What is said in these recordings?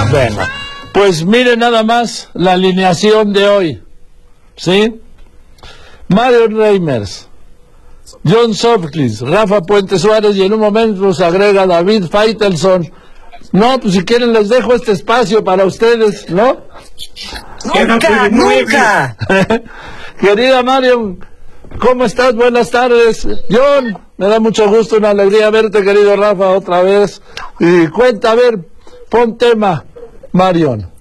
Venga, pues mire nada más la alineación de hoy, ¿sí? Marion Reimers, John Sutcliffe, Rafa Puente Suárez y en un momento se agrega David Faitelson. No, pues si quieren les dejo este espacio para ustedes, ¿no? ¡Nunca! Querida Marion, ¿cómo estás? Buenas tardes. John, me da mucho gusto, una alegría verte, querido Rafa, otra vez. Y cuenta, a ver, pon tema, Marion.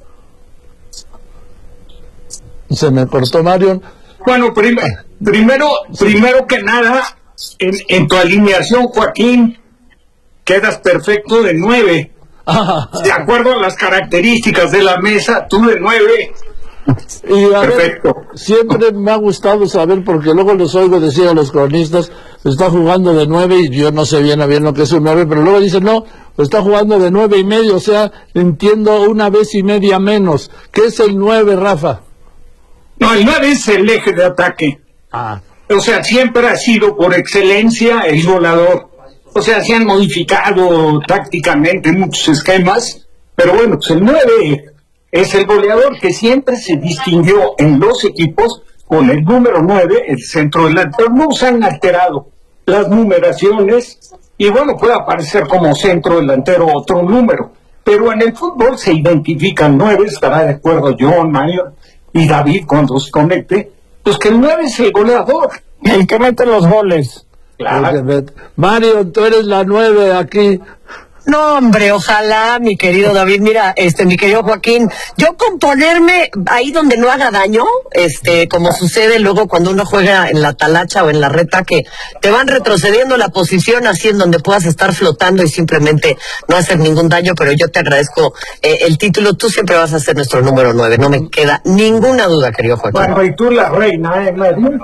Se me cortó Marion. Bueno, primero que nada, en tu alineación, Joaquín, quedas perfecto de 9. De acuerdo a las características de la mesa, tú de 9. Y a perfecto. Ver, siempre me ha gustado saber, porque luego los oigo decir a los cronistas, está jugando de 9 y yo no sé bien a bien lo que es un 9, pero luego dicen, no, está jugando de 9.5, o sea, entiendo una vez y media menos. ¿Qué es el 9, Rafa? No, el 9 es el eje de ataque. O sea, siempre ha sido por excelencia el volador. O sea, se han modificado tácticamente muchos esquemas, pero bueno, pues el 9 es el goleador que siempre se distinguió en los equipos con el número 9, el centro delantero. No se han alterado las numeraciones y bueno, puede aparecer como centro delantero otro número, pero en el fútbol se identifican 9, estará de acuerdo John, Mario y David cuando se conecte, pues que el 9 es el goleador, el que mete los goles. Claro. Mario, tú eres la 9 aquí. No, hombre, ojalá, mi querido David. Mira, mi querido Joaquín, yo con ponerme ahí donde no haga daño, como sucede luego cuando uno juega en la talacha o en la reta, que te van retrocediendo la posición así en donde puedas estar flotando y simplemente no hacer ningún daño, pero yo te agradezco el título. Tú siempre vas a ser nuestro número 9, no me queda ninguna duda, querido Joaquín. Bueno, y tú la reina, Mario.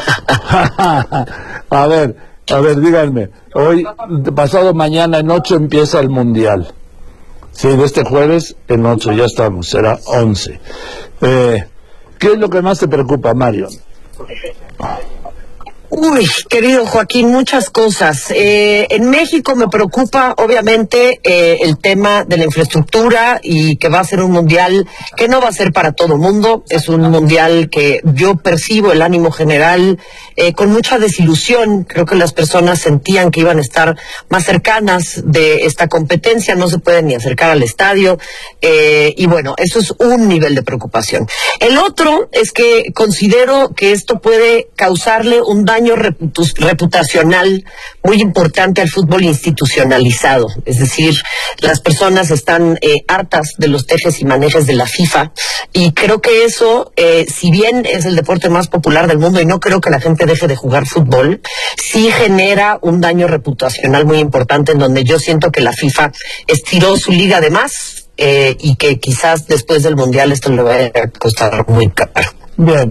A ver, díganme, hoy, pasado mañana en 8 empieza el Mundial. Sí, de este jueves en 8, ya estamos, será 11. ¿Qué es lo que más te preocupa, Mario? Uy, querido Joaquín, muchas cosas. En México me preocupa, obviamente, el tema de la infraestructura y que va a ser un mundial que no va a ser para todo el mundo. Es un mundial que yo percibo el ánimo general con mucha desilusión. Creo que las personas sentían que iban a estar más cercanas de esta competencia, no se pueden ni acercar al estadio. Y bueno, eso es un nivel de preocupación. El otro es que considero que esto puede causarle un daño reputacional muy importante al fútbol institucionalizado. Es decir, las personas están hartas de los tejes y manejes de la FIFA y creo que eso, si bien es el deporte más popular del mundo y no creo que la gente deje de jugar fútbol, sí genera un daño reputacional muy importante en donde yo siento que la FIFA estiró su liga de más y que quizás después del Mundial esto le va a costar muy caro. Bien,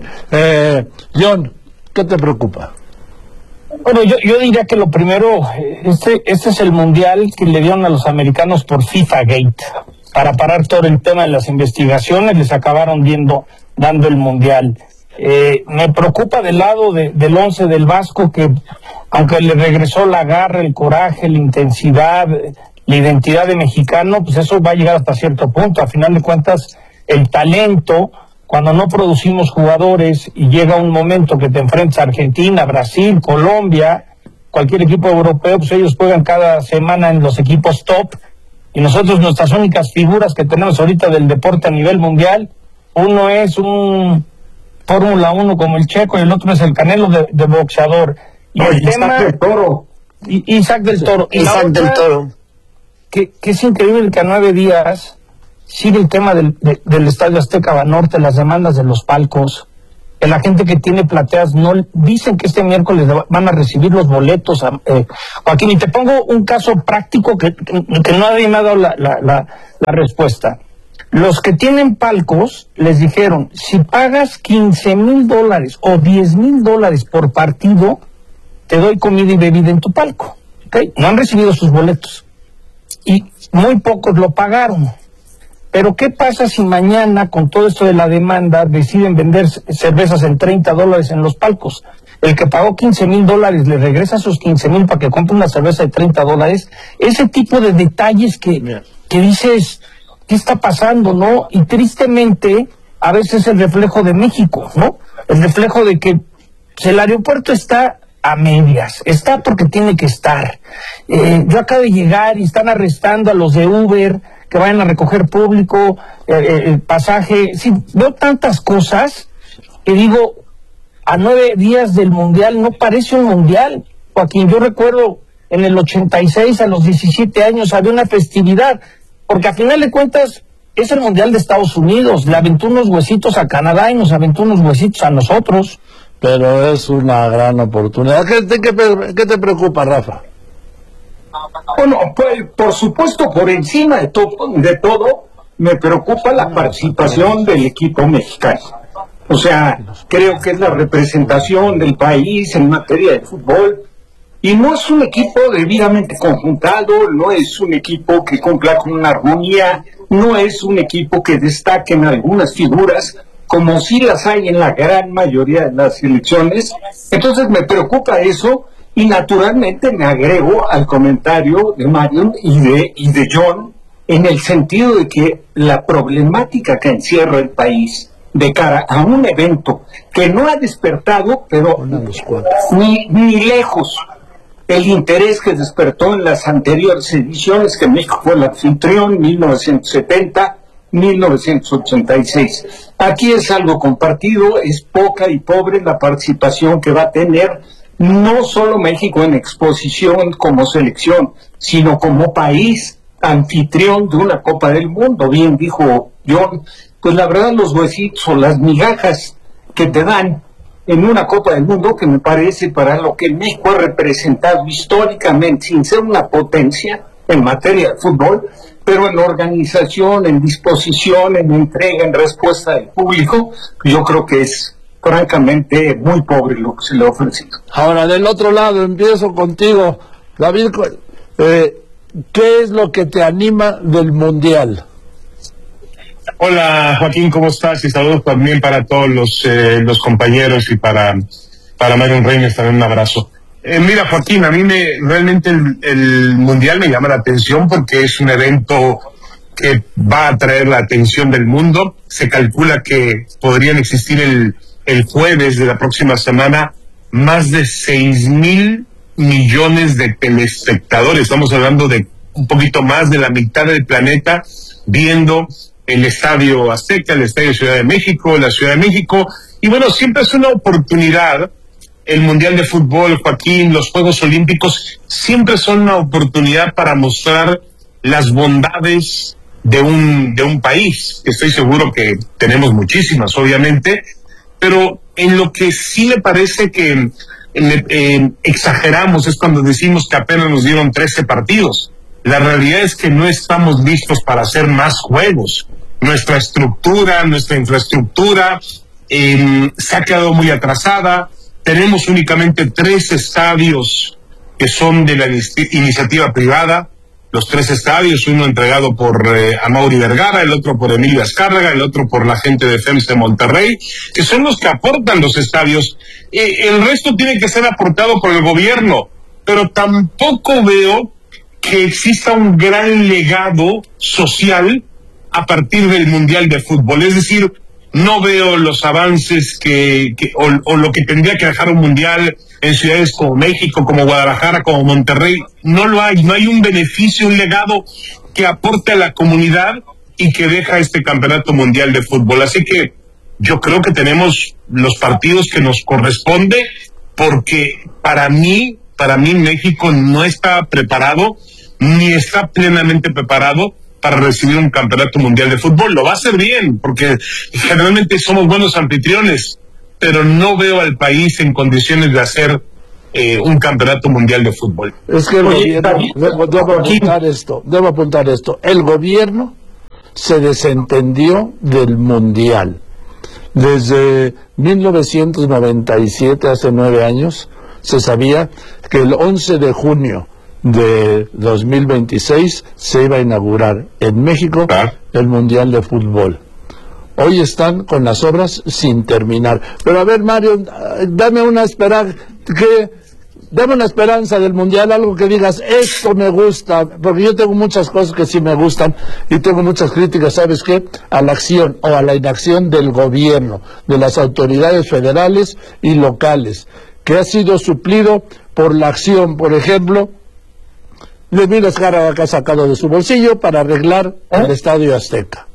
John, ¿qué te preocupa? Bueno, yo diría que lo primero, este es el mundial que le dieron a los americanos por FIFA Gate. Para parar todo el tema de las investigaciones, les acabaron dando el mundial. Me preocupa del lado del 11 del Vasco, que aunque le regresó la garra, el coraje, la intensidad, la identidad de mexicano, pues eso va a llegar hasta cierto punto. A final de cuentas, el talento, cuando no producimos jugadores y llega un momento que te enfrentas a Argentina, Brasil, Colombia, cualquier equipo europeo, pues ellos juegan cada semana en los equipos top y nosotros nuestras únicas figuras que tenemos ahorita del deporte a nivel mundial, uno es un Fórmula 1 como el Checo y el otro es el Canelo de boxeador. Y el tema, Isaac del Toro. Isaac del Toro. Isaac del Toro. Que es increíble que a 9 días sigue el tema del Estadio Azteca Banorte, las demandas de los palcos, que la gente que tiene plateas no dicen que este miércoles van a recibir los boletos. Joaquín, y te pongo un caso práctico que nadie me ha dado la respuesta. Los que tienen palcos les dijeron, si pagas $15,000 o $10,000 por partido, te doy comida y bebida en tu palco. ¿Okay? No han recibido sus boletos y muy pocos lo pagaron. Pero ¿qué pasa si mañana, con todo esto de la demanda, deciden vender cervezas en $30 en los palcos? El que pagó $15,000 le regresa sus $15,000 para que compre una cerveza de $30. Ese tipo de detalles que dices, ¿qué está pasando, no? Y tristemente, a veces es el reflejo de México, ¿no? El reflejo de que el aeropuerto está a medias, está porque tiene que estar. Yo acabo de llegar y están arrestando a los de Uber, que vayan a recoger público, el pasaje. Sí, veo tantas cosas que digo, a 9 días del Mundial no parece un Mundial. Joaquín, yo recuerdo en el 86, a los 17 años, había una festividad, porque a final de cuentas es el Mundial de Estados Unidos, le aventó unos huesitos a Canadá y nos aventó unos huesitos a nosotros. Pero es una gran oportunidad. ¿Qué te preocupa, Rafa? Bueno, pues, por supuesto, por encima de todo, me preocupa la participación del equipo mexicano. O sea, creo que es la representación del país en materia de fútbol. Y no es un equipo debidamente conjuntado, no es un equipo que cumpla con una armonía, no es un equipo que destaque en algunas figuras, como sí las hay en la gran mayoría de las selecciones. Entonces me preocupa eso, y naturalmente me agrego al comentario de Marion y de John, en el sentido de que la problemática que encierra el país de cara a un evento que no ha despertado, pero ni lejos, el interés que despertó en las anteriores ediciones, que México fue el anfitrión, 1970, 1986. Aquí es algo compartido, es poca y pobre la participación que va a tener no solo México en exposición como selección, sino como país anfitrión de una Copa del Mundo. Bien dijo John, pues la verdad los huesitos o las migajas que te dan en una Copa del Mundo, que me parece para lo que México ha representado históricamente, sin ser una potencia en materia de fútbol, pero en organización, en disposición, en entrega, en respuesta del público, yo creo que es francamente muy pobre lo que se le ha ofrecido. Ahora, del otro lado, empiezo contigo, David, ¿qué es lo que te anima del Mundial? Hola Joaquín, ¿cómo estás? Y saludos también para todos los compañeros, y para Marion Reimers también un abrazo. Mira Joaquín, a mí realmente el Mundial me llama la atención porque es un evento que va a atraer la atención del mundo. Se calcula que podrían existir el jueves de la próxima semana más de 6,000 millones de telespectadores. Estamos hablando de un poquito más de la mitad del planeta viendo el Estadio Azteca, el Estadio Ciudad de México, la Ciudad de México. Y bueno, siempre es una oportunidad. El Mundial de Fútbol, Joaquín, los Juegos Olímpicos, siempre son una oportunidad para mostrar las bondades de un país. Estoy seguro que tenemos muchísimas, obviamente, pero en lo que sí me parece que exageramos es cuando decimos que apenas nos dieron 13 partidos. La realidad es que no estamos listos para hacer más juegos. Nuestra infraestructura se ha quedado muy atrasada. Tenemos únicamente 3 estadios que son de la iniciativa privada. Los 3 estadios, uno entregado por Amaury Vergara, el otro por Emilio Azcárraga, el otro por la gente de FEMS de Monterrey, que son los que aportan los estadios. El resto tiene que ser aportado por el gobierno, pero tampoco veo que exista un gran legado social a partir del Mundial de Fútbol. Es decir, no veo los avances o lo que tendría que dejar un Mundial en ciudades como México, como Guadalajara, como Monterrey. No lo hay, no hay un beneficio, un legado que aporte a la comunidad y que deja este Campeonato Mundial de Fútbol. Así que yo creo que tenemos los partidos que nos corresponde, porque para mí México no está preparado, ni está plenamente preparado para recibir un Campeonato Mundial de Fútbol. Lo va a hacer bien, porque generalmente somos buenos anfitriones, pero no veo al país en condiciones de hacer un Campeonato Mundial de Fútbol. Es que el gobierno, debo apuntar esto, el gobierno se desentendió del Mundial. Desde 1997, hace 9 años, se sabía que el 11 de junio de 2026 se iba a inaugurar en México el Mundial de Fútbol. Hoy están con las obras sin terminar. Pero a ver, Mario, dame una esperanza. dame una esperanza del Mundial, algo que digas, esto me gusta, porque yo tengo muchas cosas que sí me gustan y tengo muchas críticas, ¿sabes qué? A la acción o a la inacción del gobierno, de las autoridades federales y locales, que ha sido suplido por la acción, por ejemplo, de Emilio Azcárraga, que ha sacado de su bolsillo para arreglar el Estadio Azteca.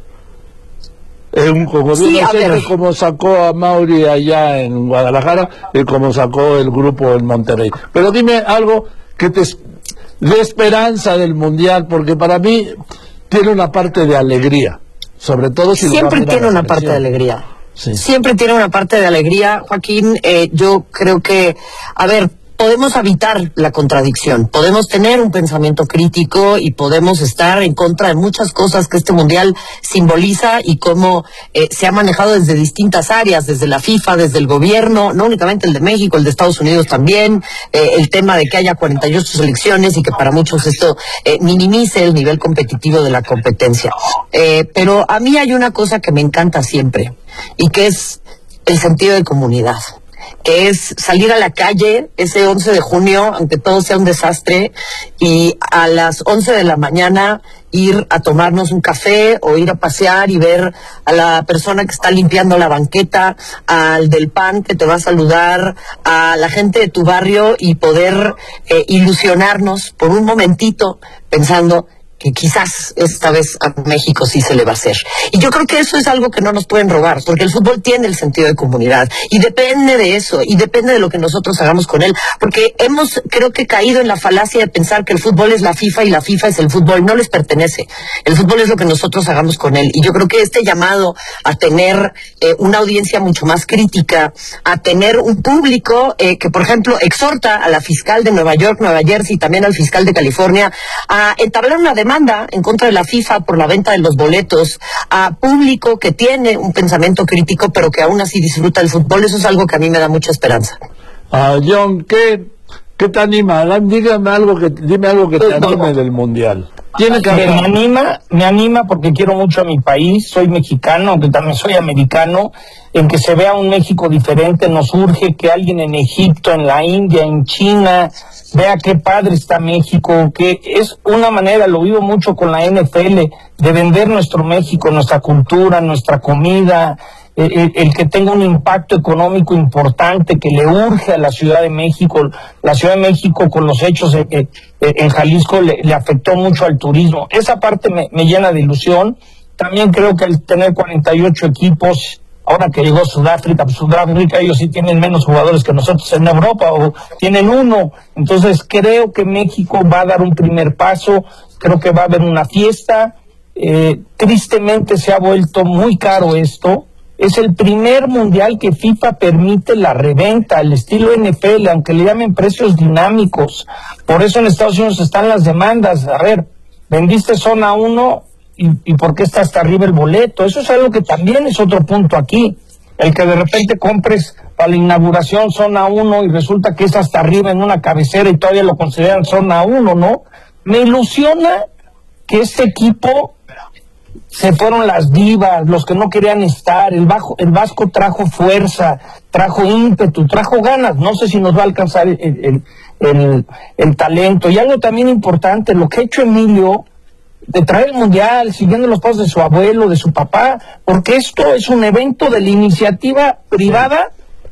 Un gobierno como sacó a Mauri allá en Guadalajara y como sacó el grupo en Monterrey. Pero dime algo que te dé esperanza del Mundial, porque para mí tiene una parte de alegría, sobre todo si siempre tiene una parte de alegría. Sí. Siempre tiene una parte de alegría, Joaquín. Yo creo que, a ver, podemos evitar la contradicción, podemos tener un pensamiento crítico y podemos estar en contra de muchas cosas que este Mundial simboliza y cómo se ha manejado desde distintas áreas, desde la FIFA, desde el gobierno, no únicamente el de México, el de Estados Unidos también, el tema de que haya 48 selecciones y que para muchos esto minimice el nivel competitivo de la competencia. Pero a mí hay una cosa que me encanta siempre y que es el sentido de comunidad, que es salir a la calle ese 11 de junio, aunque todo sea un desastre, y a las 11 de la mañana ir a tomarnos un café o ir a pasear y ver a la persona que está limpiando la banqueta, al del pan que te va a saludar, a la gente de tu barrio y poder ilusionarnos por un momentito pensando que quizás esta vez a México sí se le va a hacer. Y yo creo que eso es algo que no nos pueden robar, porque el fútbol tiene el sentido de comunidad, y depende de eso, y depende de lo que nosotros hagamos con él, porque hemos, creo que, caído en la falacia de pensar que el fútbol es la FIFA y la FIFA es el fútbol. No les pertenece. El fútbol es lo que nosotros hagamos con él, y yo creo que este llamado a tener una audiencia mucho más crítica, a tener un público que, por ejemplo, exhorta a la fiscal de Nueva York, Nueva Jersey, y también al fiscal de California, a entablar una demanda en contra de la FIFA por la venta de los boletos, a público que tiene un pensamiento crítico pero que aún así disfruta el fútbol. Eso es algo que a mí me da mucha esperanza. John, ¿qué te anima? Dime algo que te anime del Mundial. Tiene que me anima porque quiero mucho a mi país, soy mexicano, aunque también soy americano, en que se vea un México diferente. Nos urge que alguien en Egipto, en la India, en China, vea qué padre está México, que es una manera, lo vivo mucho con la NFL, de vender nuestro México, nuestra cultura, nuestra comida, el que tenga un impacto económico importante, que le urge a la Ciudad de México. La Ciudad de México, con los hechos en Jalisco, le afectó mucho al turismo. Esa parte me llena de ilusión. También creo que el tener 48 equipos, ahora que llegó Sudáfrica, ellos sí tienen menos jugadores que nosotros en Europa, o tienen uno. Entonces creo que México va a dar un primer paso, creo que va a haber una fiesta. Tristemente se ha vuelto muy caro esto. Es el primer mundial que FIFA permite la reventa, al estilo NFL, aunque le llamen precios dinámicos. Por eso en Estados Unidos están las demandas. A ver, vendiste zona 1 y ¿por qué está hasta arriba el boleto? Eso es algo que también es otro punto aquí. El que de repente compres para la inauguración zona 1 y resulta que es hasta arriba en una cabecera y todavía lo consideran zona 1, ¿no? Me ilusiona que este equipo... Se fueron las divas, los que no querían estar. El Vasco trajo fuerza, trajo ímpetu, trajo ganas. No sé si nos va a alcanzar el talento. Y algo también importante, lo que ha hecho Emilio, de traer el Mundial, siguiendo los pasos de su abuelo, de su papá, porque esto es un evento de la iniciativa privada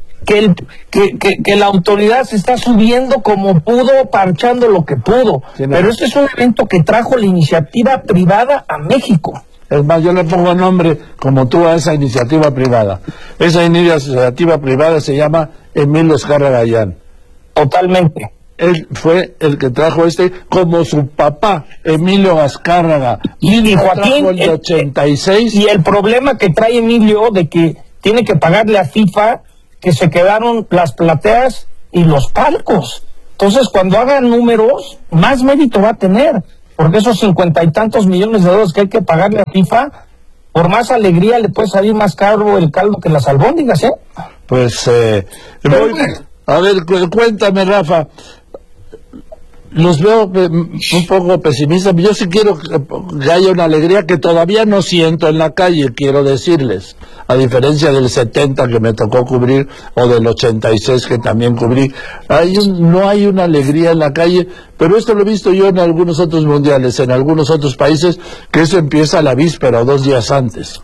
que la autoridad se está subiendo como pudo, parchando lo que pudo. Pero este es un evento que trajo la iniciativa privada a México. Es más, yo le pongo nombre, como tú, a esa iniciativa privada. Esa iniciativa privada se llama Emilio Azcárraga Gallán. Totalmente. Él fue el que trajo como su papá, Emilio Azcárraga. Y Joaquín, el 86. Y el problema que trae Emilio de que tiene que pagarle a FIFA que se quedaron las plateas y los palcos. Entonces, cuando hagan números, más mérito va a tener. Porque esos 50 y tantos millones de dólares que hay que pagarle a FIFA, por más alegría le puede salir más caro el caldo que las albóndigas, ¿eh? Pues, a ver, cuéntame, Rafa, los veo un poco pesimistas. Yo sí quiero que haya una alegría que todavía no siento en la calle, quiero decirles, a diferencia del 70 que me tocó cubrir o del 86 que también cubrí. No hay una alegría en la calle, pero esto lo he visto yo en algunos otros mundiales, en algunos otros países, que eso empieza a la víspera o 2 días antes.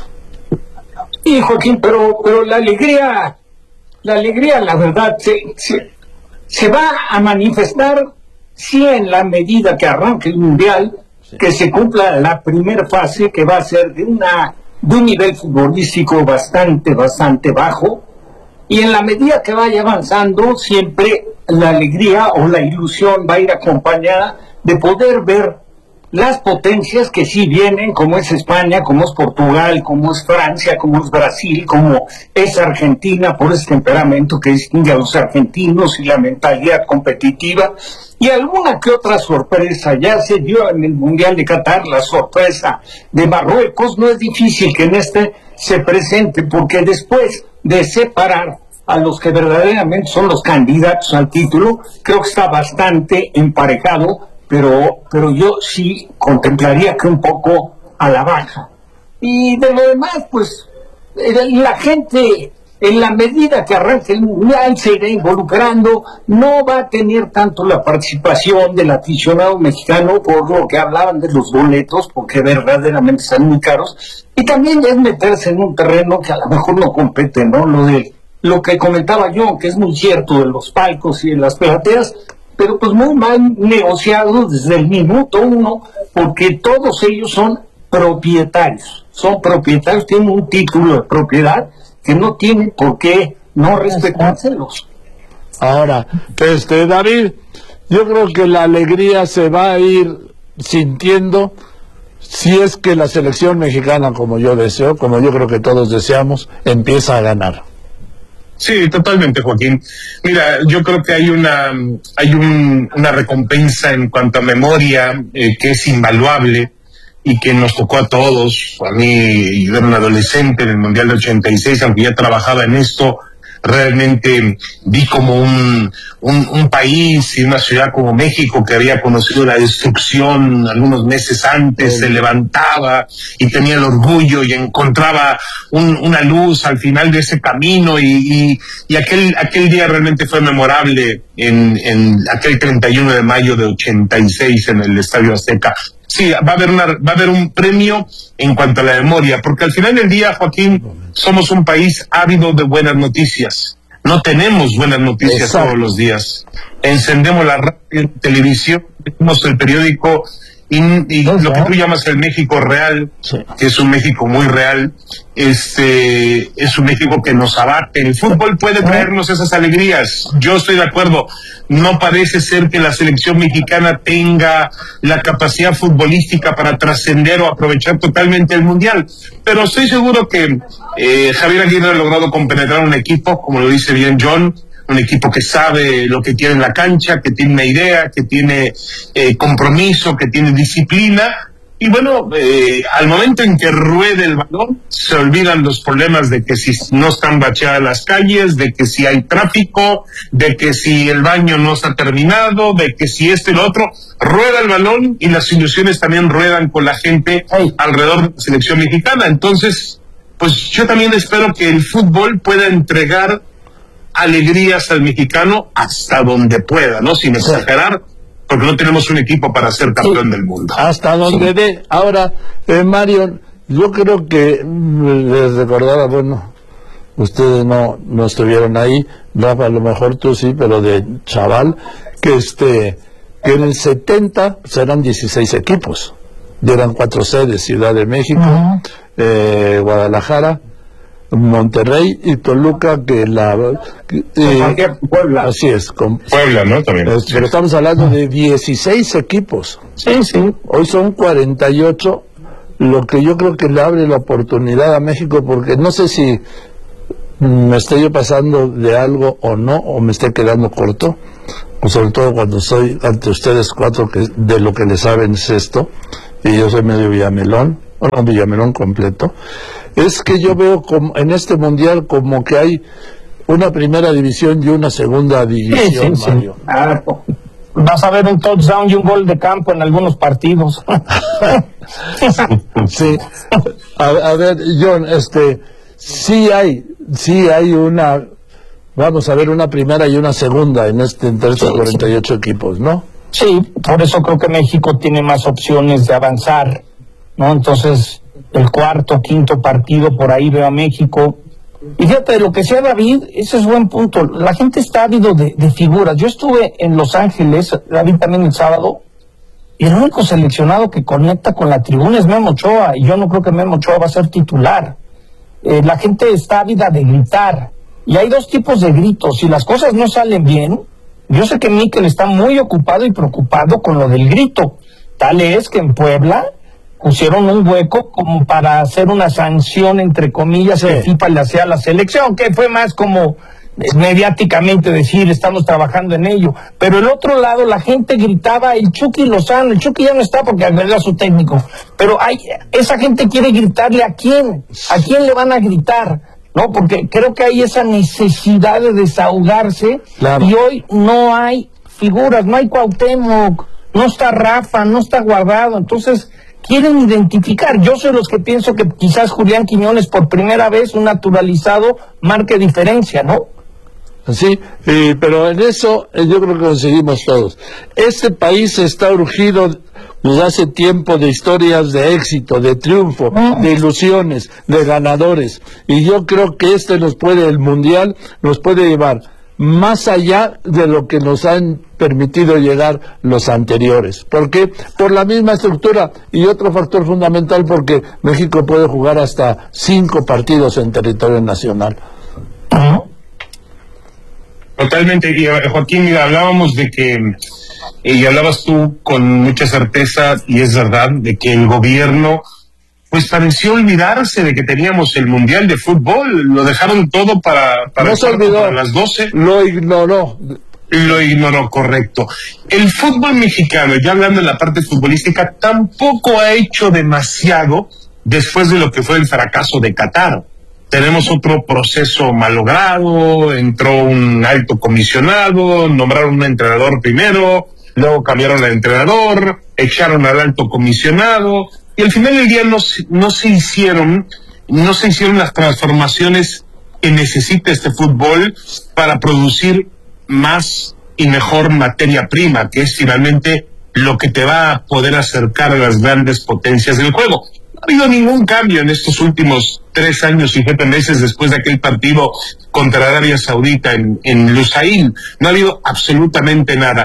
Sí, Joaquín, pero la alegría, la verdad, se va a manifestar sí en la medida que arranque el Mundial, que se cumpla la primera fase, que va a ser de un nivel futbolístico bastante bajo, y en la medida que vaya avanzando, siempre la alegría o la ilusión va a ir acompañada de poder ver las potencias que sí vienen, como es España, como es Portugal, como es Francia, como es Brasil, como es Argentina, por ese temperamento que distingue a los argentinos y la mentalidad competitiva, y alguna que otra sorpresa. Ya se dio en el Mundial de Qatar la sorpresa de Marruecos. No es difícil que en este se presente, porque después de separar a los que verdaderamente son los candidatos al título, creo que está bastante emparejado, pero yo sí contemplaría que un poco a la baja. Y de lo demás, pues, la gente, en la medida que arranque el Mundial, se irá involucrando, no va a tener tanto la participación del aficionado mexicano, por lo que hablaban de los boletos, porque verdaderamente están muy caros, y también es meterse en un terreno que a lo mejor no compete, ¿no? Lo que comentaba yo, que es muy cierto, de los palcos y de las plateas, pero pues muy mal negociado desde el minuto 1, porque todos ellos son propietarios, tienen un título de propiedad que no tienen por qué no respetárselos. Ahora, David, yo creo que la alegría se va a ir sintiendo si es que la selección mexicana, como yo deseo, como yo creo que todos deseamos, empieza a ganar. Sí, totalmente, Joaquín. Mira, yo creo que hay una recompensa en cuanto a memoria que es invaluable y que nos tocó a todos. A mí, yo era un adolescente en el Mundial de 86, aunque ya trabajaba en esto, realmente vi como un país y una ciudad como México, que había conocido la destrucción algunos meses antes, se levantaba y tenía el orgullo y encontraba una luz al final de ese camino, y aquel día realmente fue memorable en aquel 31 de mayo de 86 en el Estadio Azteca. Sí, va a haber un premio en cuanto a la memoria, porque al final del día, Joaquín, somos un país ávido de buenas noticias. No tenemos buenas noticias todos los días. Encendemos la radio, televisión, vemos el periódico y lo que tú llamas el México real, que es un México muy real, es un México que nos abate. El fútbol puede traernos esas alegrías, yo estoy de acuerdo. No parece ser que la selección mexicana tenga la capacidad futbolística para trascender o aprovechar totalmente el Mundial, pero estoy seguro que Javier Aguirre ha logrado compenetrar un equipo, como lo dice bien John, un equipo que sabe lo que tiene en la cancha, que tiene una idea, que tiene compromiso, que tiene disciplina. Y bueno, al momento en que ruede el balón, se olvidan los problemas de que si no están bacheadas las calles, de que si hay tráfico, de que si el baño no está terminado, de que si esto y lo otro. Rueda el balón y las ilusiones también ruedan con la gente alrededor de la selección mexicana. Entonces, pues yo también espero que el fútbol pueda entregar alegrías al mexicano hasta donde pueda, ¿no? Sin exagerar, porque no tenemos un equipo para ser campeón del mundo. Hasta donde dé. Ahora, Mario, yo creo que les recordaba, bueno, ustedes no estuvieron ahí, Rafa, a lo mejor tú sí, pero de chaval, que en el 70 eran 16 equipos, eran 4 sedes, Ciudad de México, Guadalajara, Monterrey y Toluca, Puebla. Así es, con Puebla, ¿no? También. Pero estamos hablando de 16 equipos. Sí. Hoy son 48, lo que yo creo que le abre la oportunidad a México, porque no sé si me estoy yo pasando de algo o no, o me estoy quedando corto, o sobre todo cuando estoy ante ustedes 4 que de lo que le saben es esto, y yo soy medio Villamelón, o no, Villamelón completo. Es que yo veo como en este mundial como que hay una primera división y una segunda división, Mario. Vas a ver un touchdown y un gol de campo en algunos partidos. Sí. A ver, John, sí hay una, vamos a ver, una primera y una segunda entre estos 48 equipos, ¿no? Sí, por eso creo que México tiene más opciones de avanzar, ¿no? Entonces, el cuarto, quinto partido, por ahí veo a México. Y fíjate, de lo que sea David, ese es buen punto. La gente está ávido de figuras. Yo estuve en Los Ángeles, David, también el sábado, y el único seleccionado que conecta con la tribuna es Memo Ochoa, y yo no creo que Memo Ochoa va a ser titular. La gente está ávida de gritar, y hay dos tipos de gritos. Si las cosas no salen bien, yo sé que Mikel está muy ocupado y preocupado con lo del grito. Tal es que en Puebla pusieron un hueco como para hacer una sanción, entre comillas, que FIFA le hacía a la selección, que fue más como mediáticamente decir, estamos trabajando en ello. Pero el otro lado, la gente gritaba, el Chucky Lozano, el Chucky ya no está porque agredió a su técnico, pero esa gente quiere gritarle ¿a quién le van a gritar? ¿No? Porque creo que hay esa necesidad de desahogarse, claro. Y hoy no hay figuras, no hay Cuauhtémoc, no está Rafa, no está Guardado, entonces quieren identificar. Yo soy los que pienso que quizás Julián Quiñones por primera vez, un naturalizado, marque diferencia, ¿no? Sí, pero en eso yo creo que conseguimos todos. Este país está urgido desde hace tiempo de historias de éxito, de triunfo, de ilusiones, de ganadores. Y yo creo que el Mundial nos puede llevar más allá de lo que nos han permitido llegar los anteriores. ¿Por qué? Por la misma estructura y otro factor fundamental, porque México puede jugar hasta 5 partidos en territorio nacional. Totalmente, y Joaquín, mira, hablábamos de que, y hablabas tú con mucha certeza, y es verdad, de que el gobierno pues pareció olvidarse de que teníamos el Mundial de Fútbol, lo dejaron todo para las 12. Lo ignoró. Lo ignoró, correcto. El fútbol mexicano, ya hablando en la parte futbolística, tampoco ha hecho demasiado después de lo que fue el fracaso de Qatar. Tenemos otro proceso malogrado, entró un alto comisionado, nombraron un entrenador primero, luego cambiaron al entrenador, echaron al alto comisionado, y al final del día no se hicieron las transformaciones que necesita este fútbol para producir más y mejor materia prima, que es finalmente lo que te va a poder acercar a las grandes potencias del juego. No ha habido ningún cambio en estos últimos 3 años y 7 meses después de aquel partido contra Arabia Saudita en Lusail. No ha habido absolutamente nada.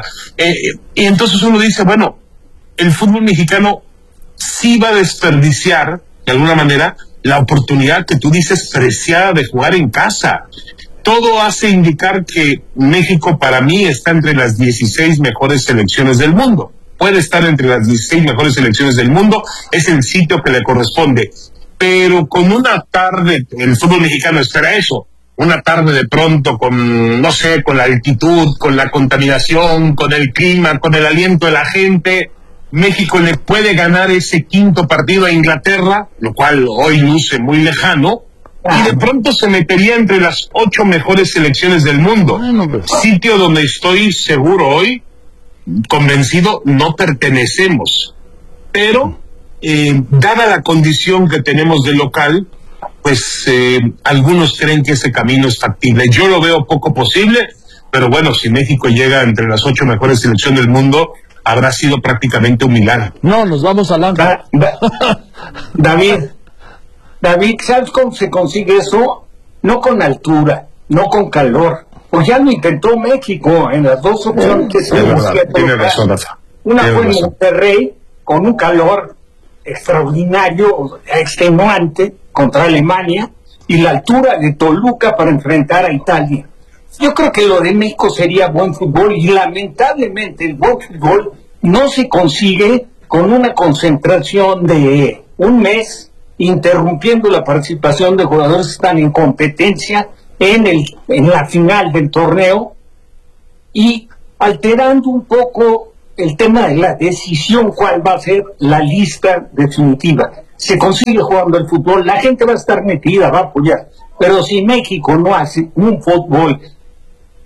Y entonces uno dice, bueno, el fútbol mexicano sí va a desperdiciar, de alguna manera, la oportunidad que tú dices preciada de jugar en casa. Todo hace indicar que México, para mí, está entre las 16 mejores selecciones del mundo. Puede estar entre las 16 mejores selecciones del mundo, es el sitio que le corresponde. Pero con una tarde, el fútbol mexicano espera eso, una tarde de pronto con, no sé, con la altitud, con la contaminación, con el clima, con el aliento de la gente, México le puede ganar ese 5º partido a Inglaterra, lo cual hoy luce muy lejano, y de pronto se metería entre las 8 mejores selecciones del mundo. Sitio donde estoy seguro hoy, convencido, no pertenecemos. Pero, dada la condición que tenemos de local, pues algunos creen que ese camino es factible. Yo lo veo poco posible, pero bueno, si México llega entre las 8 mejores selecciones del mundo, habrá sido prácticamente un milagro. No, nos vamos a lanzar. David, ¿sabes cómo se consigue eso? No con altura, no con calor. Pues ya lo intentó México en las 2 opciones que se tiene razón, Rafa. Una fue en Monterrey, con un calor extraordinario, extenuante, contra Alemania, y la altura de Toluca para enfrentar a Italia. Yo creo que lo de México sería buen fútbol, y lamentablemente el buen fútbol no se consigue con una concentración de un mes, interrumpiendo la participación de jugadores que están en competencia en la final del torneo y alterando un poco el tema de la decisión, cuál va a ser la lista definitiva. Se consigue jugando el fútbol, la gente va a estar metida, va a apoyar, pero si México no hace un fútbol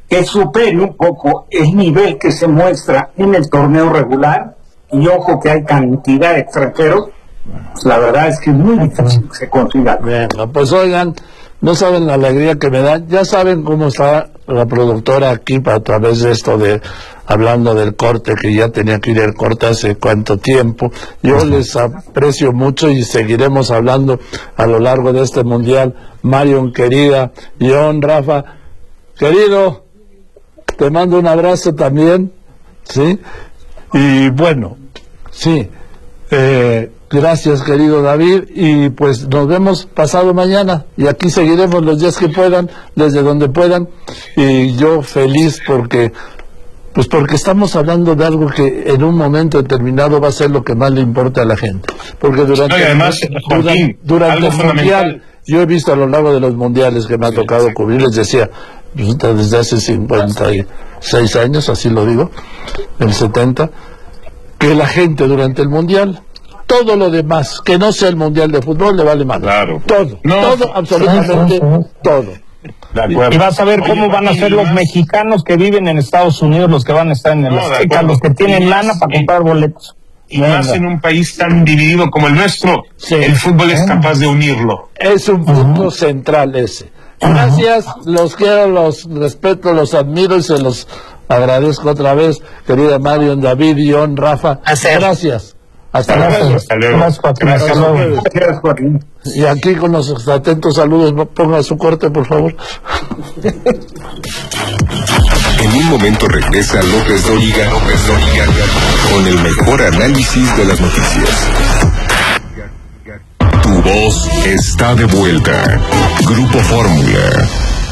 que supere un poco el nivel que se muestra en el torneo regular, y ojo que hay cantidad de extranjeros, pues la verdad es que es muy difícil que se consiga. Bueno, pues oigan, no saben la alegría que me da, ya saben cómo está la productora aquí a través de esto de hablando del corte, que ya tenía que ir el corte hace cuánto tiempo. Yo les aprecio mucho y seguiremos hablando a lo largo de este mundial. Marion, querida, John, Rafa, querido, te mando un abrazo también, ¿sí? Y bueno, sí, gracias, querido David, y pues nos vemos pasado mañana, y aquí seguiremos los días que puedan, desde donde puedan, y yo feliz porque estamos hablando de algo que en un momento determinado va a ser lo que más le importa a la gente, porque durante el mundial, yo he visto a lo largo de los mundiales que me ha tocado cubrir, les decía, desde hace 56 años, así lo digo, el 70, que la gente durante el mundial, todo lo demás, que no sea el mundial de fútbol, le vale mal. Claro. Todo, absolutamente todo. Y vas a ver cómo van a ser los mexicanos que viven en Estados Unidos, los que van a estar en el Azteca, los que tienen lana para comprar boletos. Y más en un país tan dividido como el nuestro, el fútbol es capaz de unirlo. Es un punto central ese. Gracias, los quiero, los respeto, los admiro y se los agradezco otra vez, querida Marion, David, John, Rafa. Gracias. Hasta luego. Hasta luego. Gracias, Joaquín. Y aquí con los atentos saludos, ponga su corte, por favor. En un momento regresa López Dóriga con el mejor análisis de las noticias. Tu voz está de vuelta. Grupo Fórmula.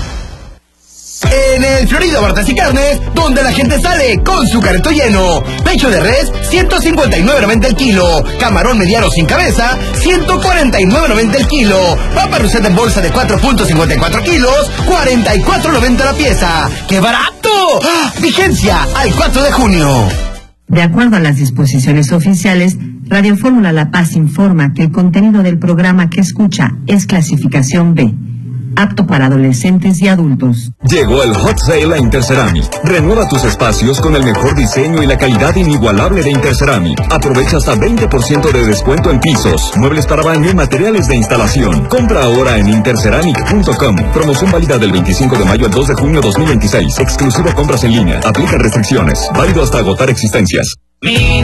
En el Florida Bartas y Carnes, donde la gente sale con su carrito lleno. Pecho de res, 159.90 el kilo. Camarón mediano sin cabeza, 149.90 el kilo. Papa roseta en bolsa de 4.54 kilos, 44.90 la pieza. ¡Qué barato! ¡Ah! Vigencia al 4 de junio. De acuerdo a las disposiciones oficiales, Radio Fórmula La Paz informa que el contenido del programa que escucha es clasificación B, apto para adolescentes y adultos. Llegó el Hot Sale a Interceramic. Renueva tus espacios con el mejor diseño y la calidad inigualable de Interceramic. Aprovecha hasta 20% de descuento en pisos, muebles para baño y materiales de instalación. Compra ahora en interceramic.com. Promoción válida del 25 de mayo al 2 de junio 2026. Exclusiva compras en línea. Aplica restricciones. Válido hasta agotar existencias.